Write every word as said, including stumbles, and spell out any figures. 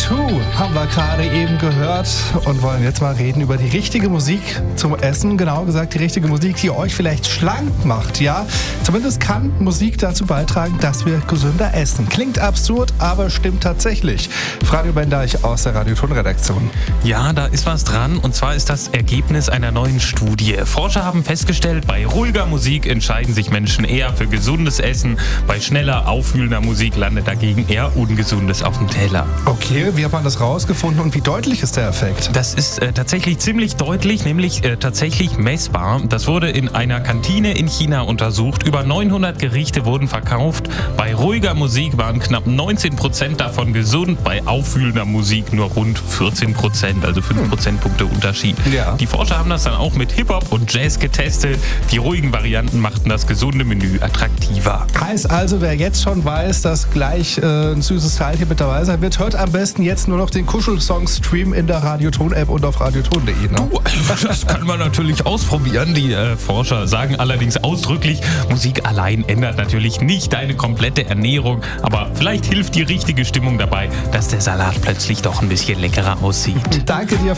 zwei haben wir gerade eben gehört und wollen jetzt mal reden über die richtige Musik zum Essen. Genau gesagt, die richtige Musik, die euch vielleicht schlank macht, ja? Zumindest kann Musik dazu beitragen, dass wir gesünder essen. Klingt absurd, aber stimmt tatsächlich. Franjo Bendeich aus der Radioton-Redaktion. Ja, da ist was dran, und zwar ist das Ergebnis einer neuen Studie. Forscher haben festgestellt, bei ruhiger Musik entscheiden sich Menschen eher für gesundes Essen. Bei schneller, aufwühlender Musik landet dagegen eher Ungesundes auf dem Teller. Okay, wie hat man das rausgefunden und wie deutlich ist der Effekt? Das ist äh, tatsächlich ziemlich deutlich, nämlich äh, tatsächlich messbar. Das wurde in einer Kantine in China untersucht. Über neunhundert Gerichte wurden verkauft. Bei ruhiger Musik waren knapp neunzehn Prozent davon gesund, bei aufwühlender Musik nur rund vierzehn Prozent, also fünf Prozentpunkte Unterschied. Ja. Die Forscher haben das dann auch mit Hip-Hop und Jazz getestet. Die ruhigen Varianten machten das gesunde Menü attraktiver. Heißt also, wer jetzt schon weiß, dass gleich äh, ein süßes Teil hier mit dabei sein wird, hört am besten jetzt nur noch den Kuschelsong-Stream in der Radioton-App und auf radioton punkt de. Ne? Du, das kann man natürlich ausprobieren. Die äh, Forscher sagen allerdings ausdrücklich, Musik allein ändert natürlich nicht deine komplette Ernährung, aber vielleicht hilft die richtige Stimmung dabei, dass der Salat plötzlich doch ein bisschen leckerer aussieht. Danke dir.